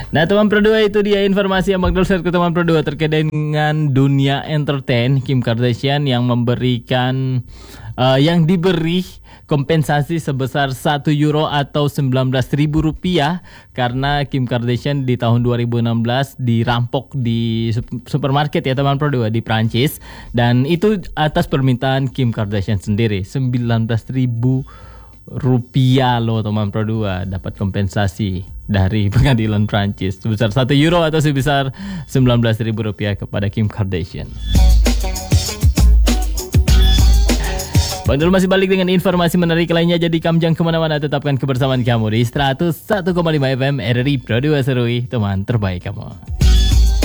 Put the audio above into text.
Nah teman Pro2 itu dia informasi yang bakal share ke teman Pro2 terkait dengan dunia entertain. Kim Kardashian yang memberikan yang diberi kompensasi sebesar €1 atau Rp19.000 karena Kim Kardashian di tahun 2016 dirampok di supermarket ya teman Pro2 di Prancis, dan itu atas permintaan Kim Kardashian sendiri. Rp19.000 loh teman Pro2 dapat kompensasi dari pengadilan Prancis sebesar €1 atau sebesar Rp19.000 kepada Kim Kardashian. Bang Dul masih balik dengan informasi menarik lainnya, jadi kamu jangan kemana-mana, tetapkan kebersamaan kamu di 101,5 FM RRI Pro2 Serui, teman terbaik kamu.